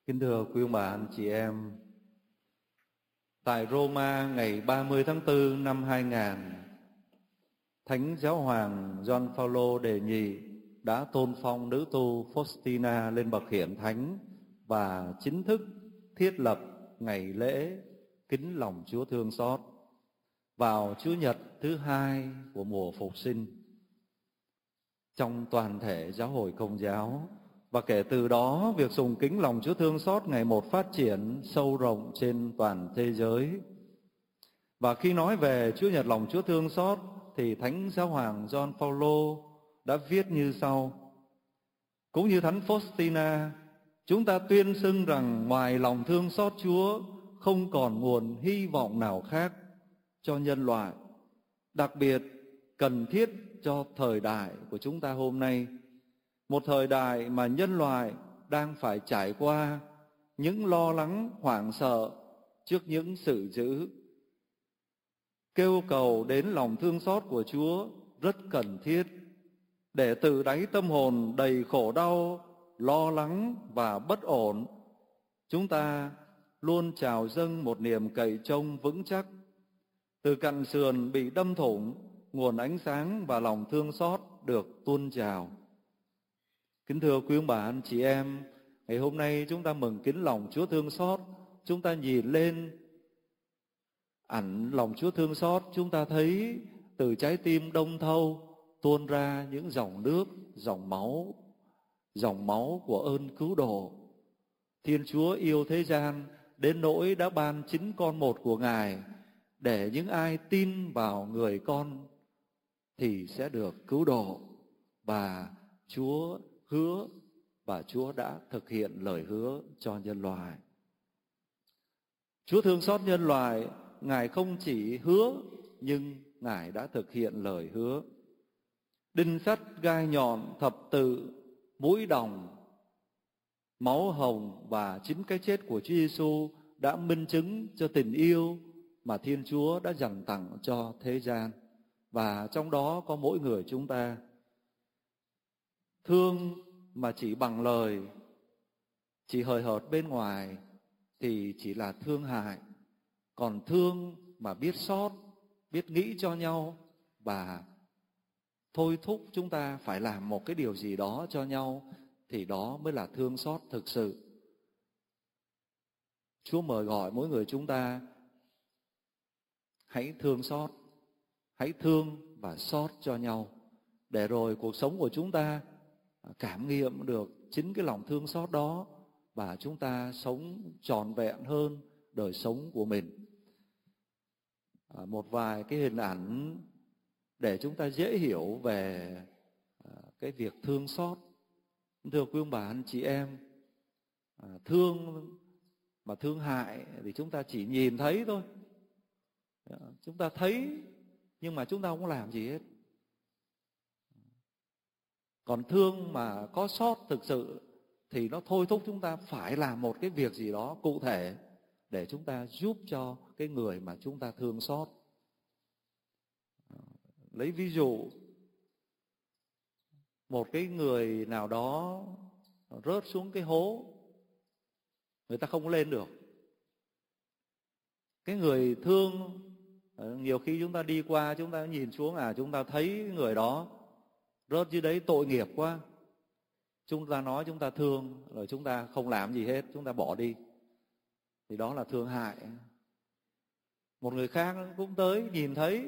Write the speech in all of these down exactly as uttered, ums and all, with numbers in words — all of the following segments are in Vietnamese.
Kính thưa quý ông bà anh chị em, tại Roma ngày ba mươi tháng tư năm hai nghìn, Thánh Giáo hoàng Gioan Phaolô đệ nhị đã tôn phong nữ tu Faustina lên bậc hiển thánh và chính thức thiết lập ngày lễ kính lòng Chúa thương xót vào Chủ nhật thứ hai của mùa phục sinh trong toàn thể giáo hội Công giáo. Và kể từ đó, việc sùng kính lòng Chúa thương xót ngày một phát triển sâu rộng trên toàn thế giới. Và khi nói về Chủ nhật lòng Chúa thương xót thì Thánh Giáo hoàng Gioan Phaolô đã viết như sau: cũng như Thánh Faustina, chúng ta tuyên xưng rằng ngoài lòng thương xót Chúa không còn nguồn hy vọng nào khác cho nhân loại, đặc biệt cần thiết cho thời đại của chúng ta hôm nay, một thời đại mà nhân loại đang phải trải qua những lo lắng hoảng sợ trước những sự dữ. Kêu cầu đến lòng thương xót của Chúa rất cần thiết để từ đáy tâm hồn đầy khổ đau, lo lắng và bất ổn, chúng ta luôn trào dâng một niềm cậy trông vững chắc. Từ cặn sườn bị đâm thủng, nguồn ánh sáng và lòng thương xót được tuôn trào. Kính thưa quý ông bà anh chị em, ngày hôm nay chúng ta mừng kính lòng Chúa thương xót. Chúng ta nhìn lên ảnh lòng Chúa thương xót, chúng ta thấy từ trái tim đông thâu tuôn ra những dòng nước, dòng máu, dòng máu của ơn cứu độ. Thiên Chúa yêu thế gian đến nỗi đã ban chính con một của Ngài, để những ai tin vào người con thì sẽ được cứu độ. Và Chúa hứa và Chúa đã thực hiện lời hứa cho nhân loại. Chúa thương xót nhân loại, Ngài không chỉ hứa nhưng Ngài đã thực hiện lời hứa. Đinh sắt, gai nhọn, thập tự, mũi đồng, máu hồng và chính cái chết của Chúa Giêsu đã minh chứng cho tình yêu mà Thiên Chúa đã dành tặng cho thế gian. Và trong đó có mỗi người chúng ta. Thương mà chỉ bằng lời, chỉ hời hợt bên ngoài thì chỉ là thương hại. Còn thương mà biết xót, biết nghĩ cho nhau và thôi thúc chúng ta phải làm một cái điều gì đó cho nhau thì đó mới là thương xót thực sự. Chúa mời gọi mỗi người chúng ta hãy thương xót, hãy thương và xót cho nhau, để rồi cuộc sống của chúng ta cảm nghiệm được chính cái lòng thương xót đó và chúng ta sống trọn vẹn hơn đời sống của mình. À, một vài cái hình ảnh để chúng ta dễ hiểu về à, cái việc thương xót. Thưa quý ông bà anh chị em, à, thương mà thương hại thì chúng ta chỉ nhìn thấy thôi. Chúng ta thấy nhưng mà chúng ta không làm gì hết. Còn thương mà có xót thực sự thì nó thôi thúc chúng ta phải làm một cái việc gì đó cụ thể để chúng ta giúp cho cái người mà chúng ta thương xót. Lấy ví dụ, một cái người nào đó rớt xuống cái hố, người ta không lên được. Cái người thương, nhiều khi chúng ta đi qua, chúng ta nhìn xuống, à chúng ta thấy người đó rớt dưới đấy tội nghiệp quá. Chúng ta nói chúng ta thương, rồi chúng ta không làm gì hết, chúng ta bỏ đi. Thì đó là thương hại. Một người khác cũng tới nhìn thấy,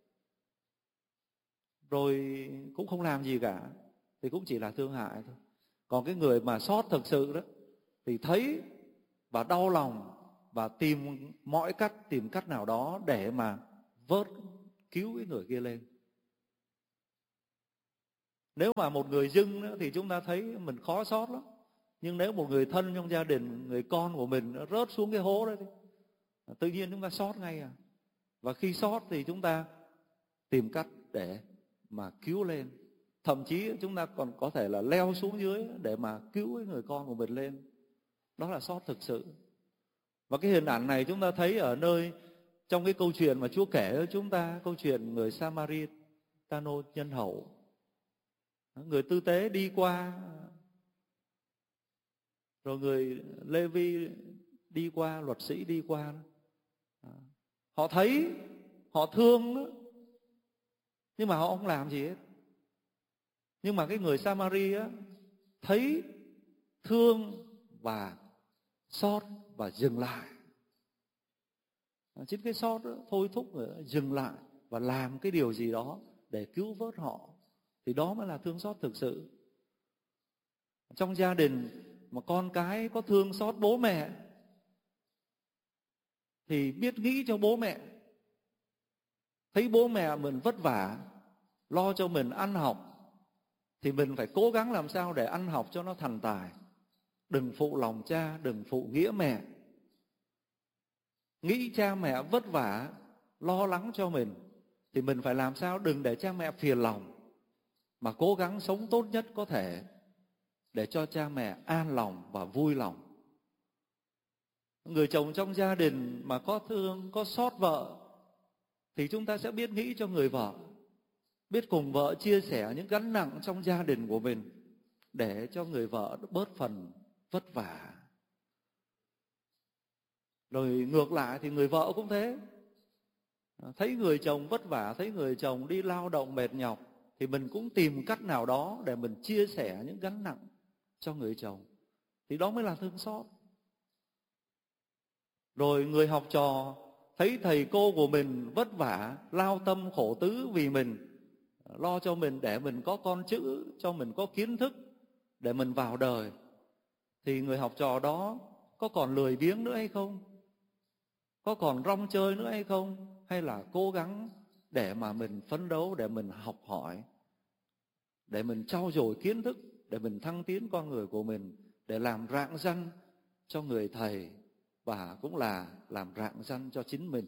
rồi cũng không làm gì cả, thì cũng chỉ là thương hại thôi. Còn cái người mà xót thực sự đó, thì thấy và đau lòng và tìm mọi cách, tìm cách nào đó để mà vớt, cứu cái người kia lên. Nếu mà một người dưng nữa, thì chúng ta thấy mình khó xót lắm. Nhưng nếu một người thân trong gia đình, người con của mình rớt xuống cái hố đó, thì tự nhiên chúng ta xót ngay à. Và khi xót thì chúng ta tìm cách để mà cứu lên. Thậm chí chúng ta còn có thể là leo xuống dưới để mà cứu cái người con của mình lên. Đó là xót thực sự. Và cái hình ảnh này chúng ta thấy ở nơi, trong cái câu chuyện mà Chúa kể cho chúng ta, câu chuyện người Samaritano nhân hậu. Người tư tế đi qua, rồi người Lê Vi đi qua, luật sĩ đi qua, họ thấy, họ thương đó, nhưng mà họ không làm gì hết. Nhưng mà cái người Samari á, thấy, thương và xót và dừng lại. Chính cái xót đó thôi thúc người đó dừng lại và làm cái điều gì đó để cứu vớt họ, thì đó mới là thương xót thực sự. Trong gia đình mà con cái có thương xót bố mẹ thì biết nghĩ cho bố mẹ. Thấy bố mẹ mình vất vả, lo cho mình ăn học, thì mình phải cố gắng làm sao để ăn học cho nó thành tài. Đừng phụ lòng cha, đừng phụ nghĩa mẹ. Nghĩ cha mẹ vất vả, lo lắng cho mình, thì mình phải làm sao đừng để cha mẹ phiền lòng, mà cố gắng sống tốt nhất có thể để cho cha mẹ an lòng và vui lòng. Người chồng trong gia đình mà có thương, có xót vợ, thì chúng ta sẽ biết nghĩ cho người vợ, biết cùng vợ chia sẻ những gánh nặng trong gia đình của mình, để cho người vợ bớt phần vất vả. Rồi ngược lại thì người vợ cũng thế. Thấy người chồng vất vả, thấy người chồng đi lao động mệt nhọc, thì mình cũng tìm cách nào đó để mình chia sẻ những gánh nặng cho người chồng. Thì đó mới là thương xót. Rồi người học trò thấy thầy cô của mình vất vả, lao tâm khổ tứ vì mình, lo cho mình để mình có con chữ, cho mình có kiến thức để mình vào đời, thì người học trò đó có còn lười biếng nữa hay không? Có còn rong chơi nữa hay không? Hay là cố gắng để mà mình phấn đấu, để mình học hỏi, để mình trau dồi kiến thức, để mình thăng tiến con người của mình, để làm rạng ranh cho người thầy, và cũng là làm rạng ranh cho chính mình.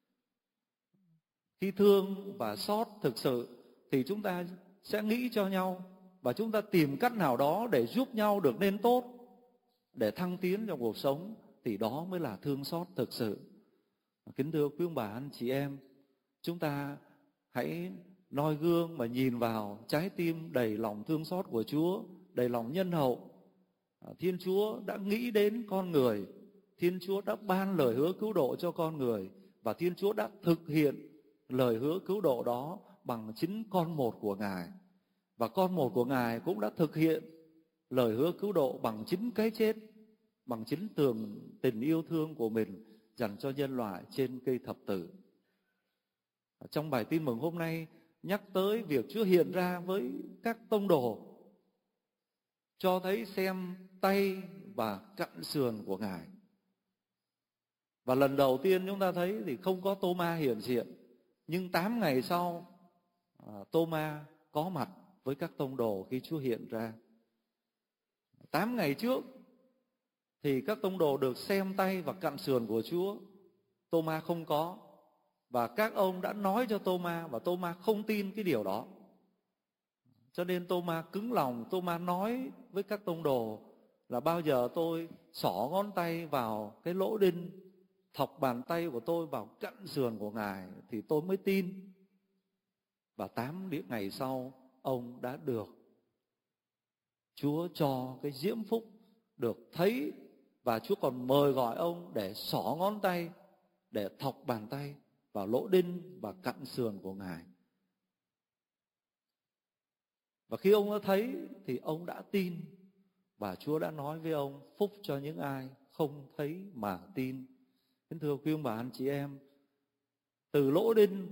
Khi thương và xót thực sự thì chúng ta sẽ nghĩ cho nhau, và chúng ta tìm cách nào đó để giúp nhau được nên tốt, để thăng tiến trong cuộc sống, thì đó mới là thương xót thực sự. Kính thưa quý ông bà anh chị em, chúng ta hãy noi gương mà nhìn vào trái tim đầy lòng thương xót của Chúa, đầy lòng nhân hậu. Thiên Chúa đã nghĩ đến con người, Thiên Chúa đã ban lời hứa cứu độ cho con người, và Thiên Chúa đã thực hiện lời hứa cứu độ đó bằng chính con một của Ngài. Và con một của Ngài cũng đã thực hiện lời hứa cứu độ bằng chính cái chết, bằng chính tường tình yêu thương của mình dành cho nhân loại trên cây thập tử. Trong bài tin mừng hôm nay nhắc tới việc Chúa hiện ra với các tông đồ, cho thấy xem tay và cặn sườn của Ngài. Và lần đầu tiên chúng ta thấy thì không có Tô-ma hiện diện, nhưng tám ngày sau Tô-ma có mặt với các tông đồ khi Chúa hiện ra. Tám ngày trước thì các tông đồ được xem tay và cặn sườn của Chúa, Tô-ma không có. Và các ông đã nói cho Tô-ma, và Tô-ma không tin cái điều đó. Cho nên Tô-ma cứng lòng, Tô-ma nói với các tông đồ là bao giờ tôi xỏ ngón tay vào cái lỗ đinh, thọc bàn tay của tôi vào cặn sườn của Ngài thì tôi mới tin. Và tám ngày sau ông đã được Chúa cho cái diễm phúc được thấy, và Chúa còn mời gọi ông để xỏ ngón tay, để thọc bàn tay vào lỗ đinh và cặn sườn của Ngài. Và khi ông đã thấy thì ông đã tin, và Chúa đã nói với ông: phúc cho những ai không thấy mà tin. Kính thưa quý ông bà anh chị em, từ lỗ đinh,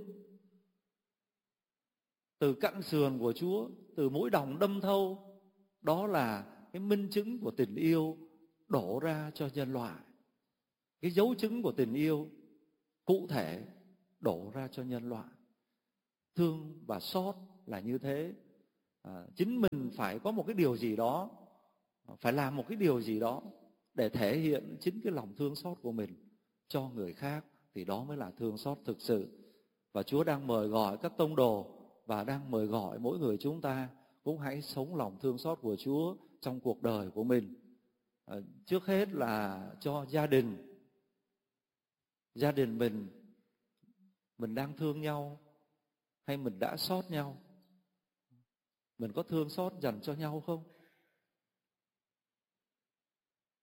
từ cặn sườn của Chúa, từ mũi đòng đâm thâu, đó là cái minh chứng của tình yêu đổ ra cho nhân loại. Cái dấu chứng của tình yêu cụ thể đổ ra cho nhân loại. Thương và xót là như thế. À, chính mình phải có một cái điều gì đó, phải làm một cái điều gì đó để thể hiện chính cái lòng thương xót của mình cho người khác, thì đó mới là thương xót thực sự. Và Chúa đang mời gọi các tông đồ, và đang mời gọi mỗi người chúng ta cũng hãy sống lòng thương xót của Chúa trong cuộc đời của mình. À, trước hết là cho gia đình. Gia đình mình, mình đang thương nhau hay mình đã xót nhau? Mình có thương xót dành cho nhau không?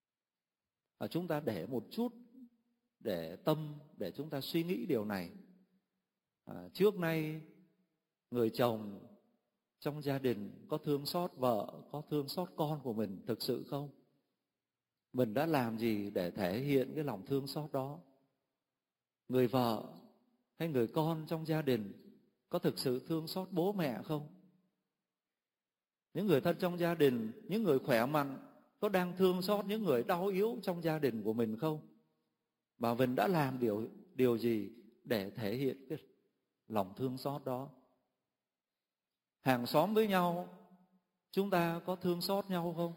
À, chúng ta để một chút để tâm, để chúng ta suy nghĩ điều này. À, trước nay người chồng trong gia đình có thương xót vợ, có thương xót con của mình thực sự không? Mình đã làm gì để thể hiện cái lòng thương xót đó? Người vợ hay người con trong gia đình có thực sự thương xót bố mẹ không? Những người thân trong gia đình, những người khỏe mạnh có đang thương xót những người đau yếu trong gia đình của mình không? Và mình đã làm điều, điều gì để thể hiện cái lòng thương xót đó? Hàng xóm với nhau, chúng ta có thương xót nhau không?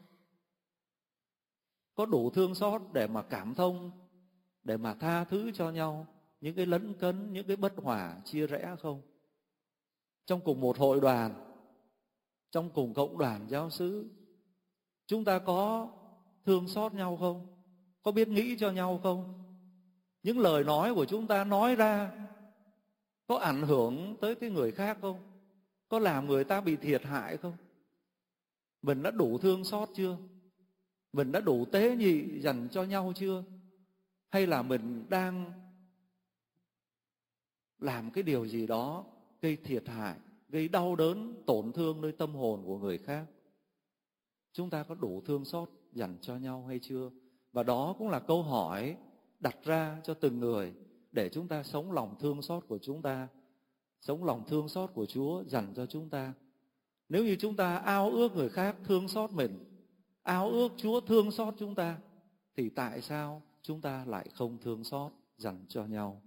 Có đủ thương xót để mà cảm thông, để mà tha thứ cho nhau những cái lấn cấn, những cái bất hòa, chia rẽ không? Trong cùng một hội đoàn, trong cùng cộng đoàn giáo xứ, chúng ta có thương xót nhau không? Có biết nghĩ cho nhau không? Những lời nói của chúng ta nói ra có ảnh hưởng tới cái người khác không? Có làm người ta bị thiệt hại không? Mình đã đủ thương xót chưa? Mình đã đủ tế nhị dành cho nhau chưa? Hay là mình đang làm cái điều gì đó gây thiệt hại, gây đau đớn, tổn thương nơi tâm hồn của người khác? Chúng ta có đủ thương xót dành cho nhau hay chưa? Và đó cũng là câu hỏi đặt ra cho từng người để chúng ta sống lòng thương xót của chúng ta, sống lòng thương xót của Chúa dành cho chúng ta. Nếu như chúng ta ao ước người khác thương xót mình, ao ước Chúa thương xót chúng ta, thì tại sao chúng ta lại không thương xót dành cho nhau?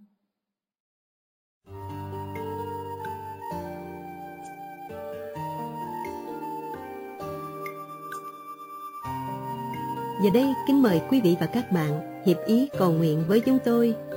Giờ đây kính mời quý vị và các bạn hiệp ý cầu nguyện với chúng tôi